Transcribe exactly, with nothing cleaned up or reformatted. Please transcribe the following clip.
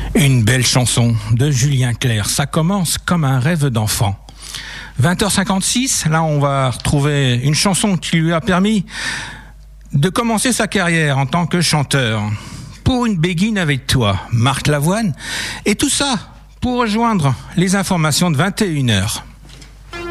Une belle chanson de Julien Clerc. Ça commence comme un rêve d'enfant. vingt heures cinquante-six, là on va retrouver une chanson qui lui a permis de commencer sa carrière en tant que chanteur. Pour une béguine avec toi, Marc Lavoine. Et tout ça pour rejoindre les informations de vingt et une heures.